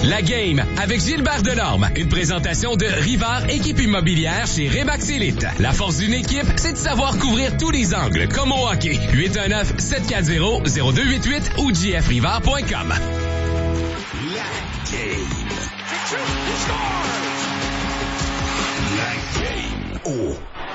La Game avec Gilbert Delorme. Une présentation de Rivard Équipe Immobilière chez Remax Elite. La force d'une équipe, c'est de savoir couvrir tous les angles, comme au hockey. 819-740-0288 ou jfrivard.com. La Game. La Game. Oh.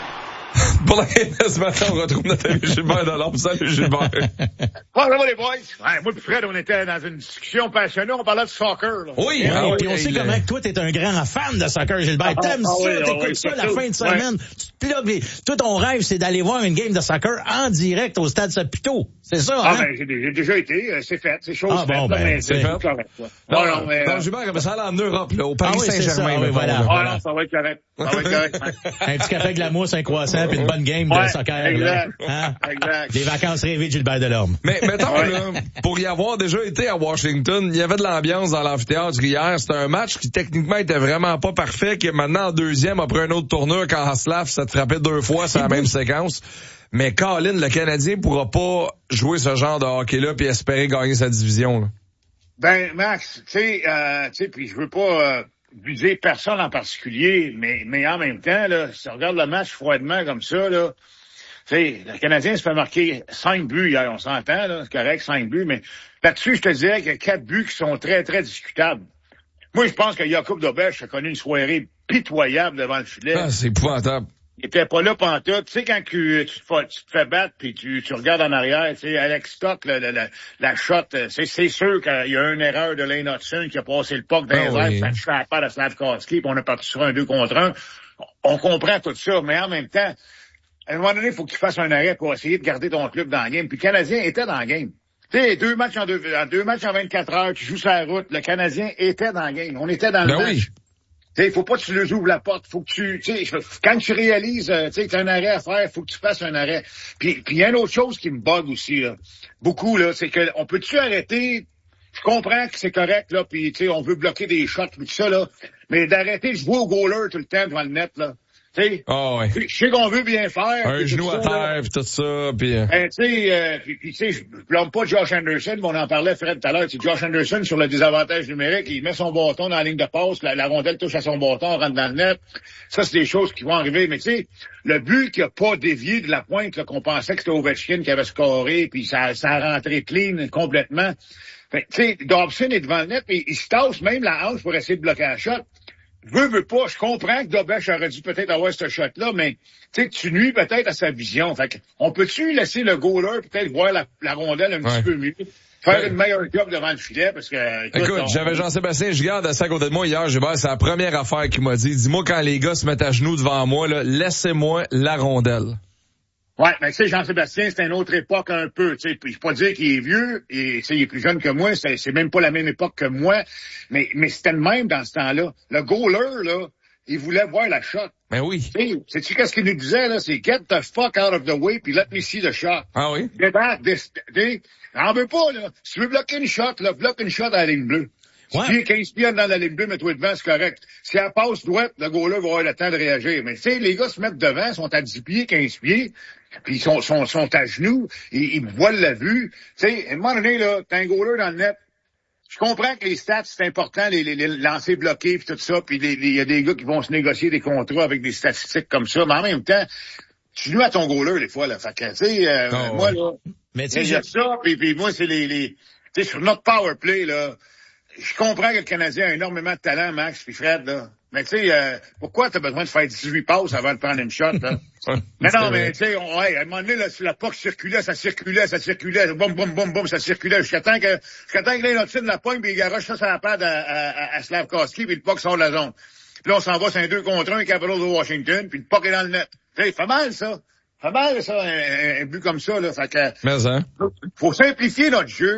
Pour la game de ce matin, on retrouve notre ami Gilbert Delorme. Salut Gilbert. Bon, là, les boys. Ouais, moi et Fred, on était dans une discussion passionnée. On parlait de soccer. Là. Oui, puis on sait comment que toi, t'es un grand fan de soccer, Gilbert. T'aimes ça, t'écoutes ça la fin de semaine. Tu te plugues. Toi, ton rêve, c'est d'aller voir une game de soccer en direct au Stade Saputo. C'est ça, hein? Ben, j'ai déjà été. C'est fait. C'est chose faite. Bon, ben, c'est fait. correct. Non, Gilbert, ça allait en Europe, là, au Paris Saint-Germain. Oui, voilà. Non, ça va être correct. Ça va être correct. Un petit café avec la mousse, un croissant, puis une bonne game de soccer. Exact. Hein? Exact. Des vacances rêvées de Gilbert Delorme. Mais mettons, là, pour y avoir déjà été à Washington, il y avait de l'ambiance dans l'amphithéâtre hier. C'était un match qui techniquement était vraiment pas parfait, que maintenant en deuxième, après un autre tourneur, quand Haslaf, ça te frappait 2 fois, c'est la même séquence. Mais Colin, le Canadien pourra pas jouer ce genre de hockey-là puis espérer gagner sa division, là. Ben, Max, tu sais, puis je veux pas viser personne en particulier, mais en même temps, là, si on regarde le match froidement comme ça, là, tu sais, le Canadien se fait marquer 5 buts hier, on s'entend, là, c'est correct, 5 buts, mais là-dessus, je te dirais qu'il y a 4 buts qui sont très, très discutables. Moi, je pense que Jakub Dobeš a connu une soirée pitoyable devant le filet. Ah, c'est épouvantable. Il était pas là pantoute. Tu sais, quand tu te fais battre puis tu regardes en arrière, tu sais, Alex Stock, la shot, c'est sûr qu'il y a une erreur de Lane Hudson qui a passé le puck dans les airs, ça touche à la part de Slavkovski, puis on est parti sur un 2 contre 1. On comprend tout ça, mais en même temps, à un moment donné, il faut que tu fasses un arrêt pour essayer de garder ton club dans le game. Puis le Canadien était dans le game. Tu sais, 2 matchs en 24 heures, tu joues sur la route, le Canadien était dans le game. On était dans le match. Oui. Tu sais, faut pas que tu leur ouvres la porte, faut que tu sais, quand tu réalises, tu sais, que t'as un arrêt à faire, faut que tu fasses un arrêt. Puis il y a une autre chose qui me bug aussi, là, beaucoup, là, c'est que on peut-tu arrêter, je comprends que c'est correct, là, puis tu sais, on veut bloquer des shots, tout ça, là, mais d'arrêter de jouer au goaler tout le temps devant le net, là. Tu sais, je sais qu'on veut bien faire. Un genou à terre, puis tout ça, puis... tu sais, tu sais, je blâme pas Josh Anderson, mais on en parlait, Fred, tout à l'heure. C'est Josh Anderson sur le désavantage numérique, il met son bâton dans la ligne de passe, la rondelle touche à son bâton, rentre dans le net. Ça, c'est des choses qui vont arriver. Mais tu sais, le but qui a pas dévié de la pointe, là, qu'on pensait que c'était Ovechkin qui avait scoré, puis ça a rentré clean complètement. Tu sais, Dobson est devant le net, et il se tasse même la hanche pour essayer de bloquer la shot. Veux pas, je comprends que Dobeš aurait dû peut-être avoir ce shot-là, mais tu sais, tu nuis peut-être à sa vision. Fait que, on peut-tu laisser le goaler peut-être voir la rondelle un petit peu mieux, faire une meilleure job devant le filet, parce que... Écoute, j'avais Jean-Sébastien Giguère assis à côté de moi hier, Gilbert, c'est la première affaire qu'il m'a dit. Dis-moi quand les gars se mettent à genoux devant moi, là, laissez-moi la rondelle. Ouais, mais tu sais, Jean-Sébastien, c'est une autre époque un peu, tu sais, puis je peux pas dire qu'il est vieux, et tu sais, il est plus jeune que moi, c'est même pas la même époque que moi, mais c'était le même dans ce temps-là. Le goaler, là, il voulait voir la shot. Ben oui. Sais-tu qu'est-ce qu'il nous disait, là? C'est get the fuck out of the way, puis let me see the shot. Ah oui? On veut pas, là. Si tu veux bloquer une shot, là, bloque une shot à la ligne bleue. Si tu es 15 pieds dans la ligne bleue, mets-toi devant, c'est correct. Si elle passe droite, le goaler va avoir le temps de réagir. Mais tu sais, les gars se mettent devant, sont à 10 pieds, 15 pieds, puis ils sont à genoux, ils voient la vue. Tu sais, à un moment donné, là, t'as un goaler dans le net. Je comprends que les stats, c'est important, les lancers bloqués puis tout ça, puis il y a des gars qui vont se négocier des contrats avec des statistiques comme ça, mais en même temps, tu nuis à ton goaler des fois, là. Fait que, tu sais, moi, là, il y a ça, puis moi, c'est tu sais, sur notre power play, là, je comprends que le Canadien a énormément de talent, Max puis Fred, là. Mais tu sais, pourquoi t'as besoin de faire 18 passes avant de prendre une shot, là? Mais non, mais tu sais, à un moment donné, là, sur la puck circulait, ça circulait, boum, boum, boum, boum, ça circulait, jusqu'à temps que Lane Hudson la pogne, puis il garoche ça sur la patte à Slavkovski, puis le puck sort de la zone. Puis là, on s'en va, c'est un 2 contre 1, Capitals de Washington, puis le puck est dans le net. Tu sais, fait mal, ça. Fait mal, ça, un but comme ça, là. Fait que... Mais, hein? Faut simplifier notre jeu.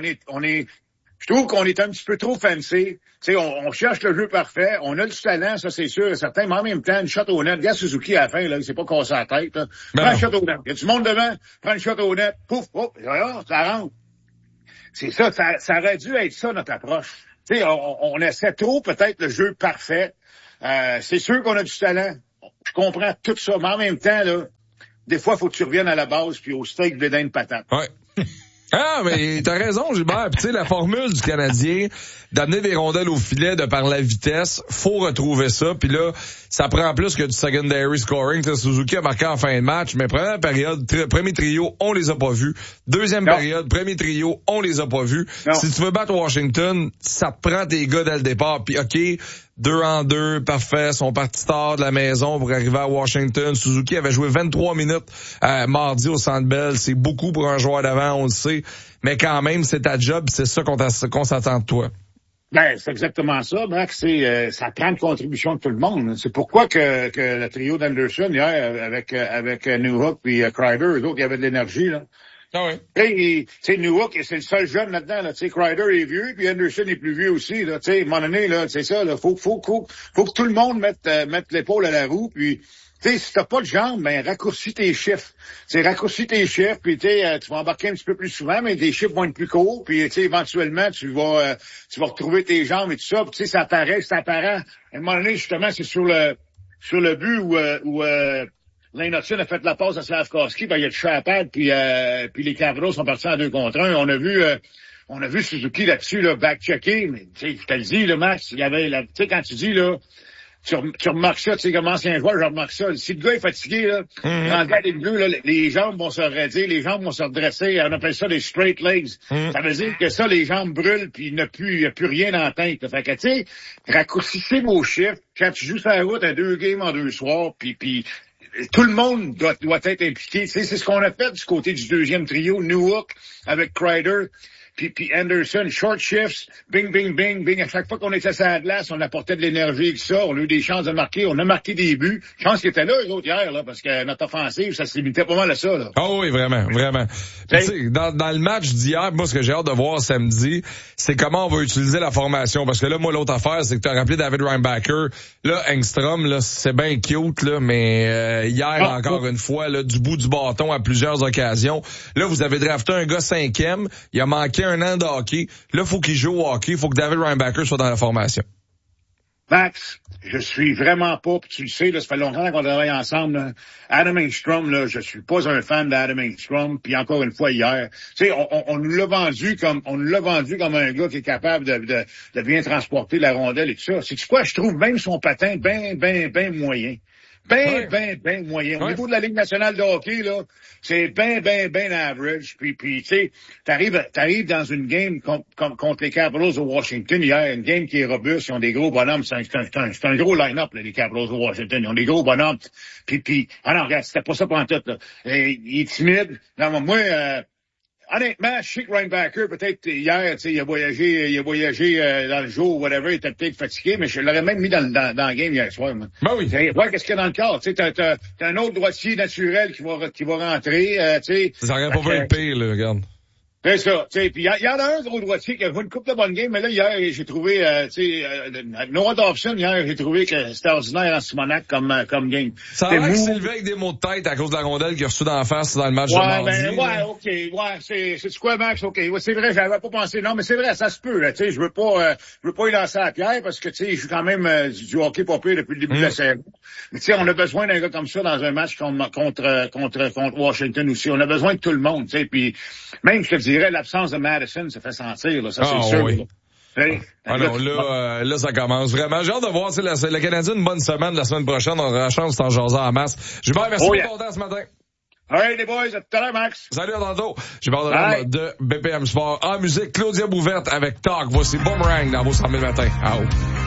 Je trouve qu'on est un petit peu trop fancy. Tu sais, on cherche le jeu parfait. On a du talent, ça, c'est sûr et certain. Mais en même temps, une shot au net. Regarde Suzuki à la fin, là. Il s'est pas cassé la tête, là. Prends une shot au net. Il y a du monde devant. Prends une shot au net. Pouf, pouf. Ça rentre. C'est ça. Ça aurait dû être ça, notre approche. Tu sais, on essaie trop, peut-être, le jeu parfait. C'est sûr qu'on a du talent. Je comprends tout ça. Mais en même temps, là, des fois, il faut que tu reviennes à la base puis au steak, bédin de patate. Ouais. Ah, mais t'as raison, Gilbert. Puis tu sais, la formule du Canadien d'amener des rondelles au filet de par la vitesse, faut retrouver ça. Puis là, ça prend plus que du secondary scoring. T'sais, Suzuki a marqué en fin de match, mais première période, premier trio, on les a pas vus. Deuxième période, premier trio, on les a pas vus. Non. Si tu veux battre Washington, ça te prend tes gars dès le départ. Puis OK, 2-2, parfait, sont partis tard de la maison pour arriver à Washington. Suzuki avait joué 23 minutes mardi au Centre Bell. C'est beaucoup pour un joueur d'avant, on le sait. Mais quand même, c'est ta job, c'est ça qu'on s'attend de toi. Ben, c'est exactement ça, Max. Ça prend une contribution de tout le monde. C'est pourquoi que le trio d'Anderson, hier, avec Newhook et Kreider, eux autres, il y avait de l'énergie, là. Ah oui. Tu sais, Newhook, c'est le seul jeune là-dedans, là. Tu sais, Kreider est vieux, puis Anderson est plus vieux aussi, là. Tu sais, à un moment donné, là, c'est ça, là. Faut que tout le monde mette l'épaule à la roue, puis, tu sais, si t'as pas de jambes, ben, raccourcis tes chiffres. Raccourcis tes chiffres, puis tu vas embarquer un petit peu plus souvent, mais tes chiffres vont être plus courts, puis tu sais, éventuellement, tu vas retrouver tes jambes et tout ça, puis tu sais, ça apparaît. À un moment donné, justement, c'est sur le but où Lane Hutson a fait la passe à Slavkovski, ben, il a touché à la patte, puis les Capitals sont partis en 2-1. On a vu Suzuki là-dessus, là, back-checker, mais tu sais, je te le dis, là, Max, il y avait, tu sais, quand tu dis, là, tu remarques ça, tu sais, comme ancien joueur, je remarque ça. Si le gars est fatigué, là, dans le bleus, là, les jambes vont se raidir, les jambes vont se redresser, on appelle ça des straight legs. Ça veut dire que ça, les jambes brûlent, puis il n'y a plus rien dans la tête. Fait que, tu sais, raccourcissez vos chiffres. Quand tu joues sur la route à 2 games en 2 soirs, puis tout le monde doit être impliqué. Tu sais, c'est ce qu'on a fait du côté du deuxième trio, Newhook avec Kreider. Puis Anderson, short shifts, bing, bing, bing, bing. À chaque fois qu'on était sur la glace, on apportait de l'énergie avec ça. On a eu des chances de marquer. On a marqué des buts. Chance qu'ils étaient là, eux autres, hier, là, parce que notre offensive, ça se limitait pas mal à ça, là. Oh oui, vraiment, vraiment. T'sais, dans le match d'hier, moi, ce que j'ai hâte de voir samedi, c'est comment on va utiliser la formation. Parce que là, moi, l'autre affaire, c'est que t'as rappelé David Reinbacher. Là, Engstrom, là, c'est bien cute, là, mais hier, encore une fois, là, du bout du bâton à plusieurs occasions. Là, vous avez drafté un gars 5e. Il a manqué un an de hockey. Là, faut qu'il joue au hockey. Il faut que David Reinbacher soit dans la formation. Max, je suis vraiment pas, puis tu le sais, là, ça fait longtemps qu'on travaille ensemble, là. Adam Engstrom, là, je suis pas un fan d'Adam Engstrom, puis encore une fois hier, tu sais, on nous l'a vendu comme un gars qui est capable de bien transporter la rondelle et tout ça. C'est quoi, je trouve même son patin ben moyen. Ben moyen. Au niveau de la Ligue nationale de hockey, là, c'est ben average. Puis, tu sais, t'arrives dans une game contre les Capitals de Washington hier, une game qui est robuste, ils ont des gros bonhommes. C'est un gros line-up, là, les Capitals de Washington. Ils ont des gros bonhommes. Puis, non, regarde, c'était pas ça pour en tout, là. Il est timide. Non, moi, honnêtement, je sais que Reinbacher, peut-être hier, tu sais, il a voyagé dans le jour, whatever, il était peut-être fatigué, mais je l'aurais même mis dans le game hier soir, moi. Ben oui. Ouais, qu'est-ce qu'il y a dans le corps? Tu sais, t'as un autre droitier naturel qui va rentrer, tu sais. Ça aurait pas pu être pire, là, regarde. C'est ça, tu sais, puis il y en a un gros droitier qui a fait une couple de bonnes games, mais là, hier, j'ai trouvé, tu sais, Noah Dobson, hier, j'ai trouvé que c'était ordinaire en Simonac comme game. Ça a l'air qu'il s'est levé avec des maux de tête à cause de la rondelle qu'il a reçu d'en face dans le match de mardi. C'est quoi, Max? OK, ouais, c'est vrai, j'avais pas pensé. Non, mais c'est vrai, ça se peut, là, tu sais, je veux pas y lancer la pierre parce que, tu sais, je suis quand même du hockey pas pire depuis le début de la saison. Mais tu sais, on a besoin d'un gars comme ça dans un match contre Washington aussi. On a besoin de tout le monde, tu sais, puis même, je te dirais, l'absence de Madison se fait sentir, là, ça c'est sûr. Oui. Non, là, ça commence vraiment. J'ai hâte de voir, le Canadien, une bonne semaine la semaine prochaine. On aura la chance d'en jaser en masse. Gilbert, merci pour ton temps ce matin. Hey, les boys, à tout à l'heure, Max. Salut, à tantôt. Gilbert de BPM Sport. En musique, Claudia Bouvette avec Talk. Voici Boomerang dans vos 100 000 matins.